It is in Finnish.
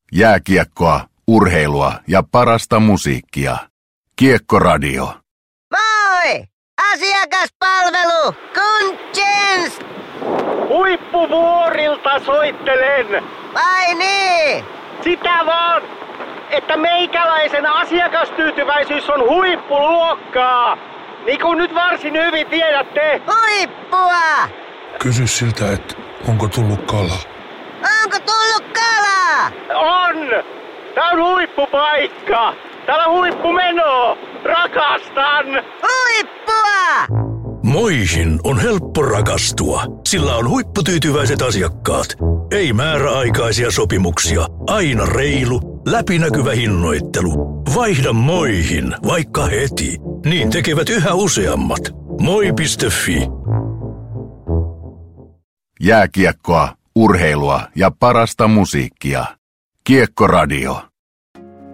Jääkiekkoa, urheilua ja parasta musiikkia. Kiekkoradio. Moi! Asiakaspalvelu! Kunchens! Huippuvuorilta soittelen! Vai niin? Sitä vaan, että meikäläisen asiakastyytyväisyys on huippuluokkaa! Niin kuin nyt varsin hyvin tiedätte. Huippua! Kysy siltä, että onko tullut kala. Onko tullut kalaa? On! Tää on huippupaikka! Täällä huippumeno! Rakastan! Huippua! Moihin on helppo rakastua, sillä on huipputyytyväiset asiakkaat. Ei määräaikaisia sopimuksia, aina reilu, läpinäkyvä hinnoittelu. Vaihda Moihin, vaikka heti. Niin tekevät yhä useammat. Moi.fi. Jääkiekkoa, urheilua ja parasta musiikkia. Kiekkoradio.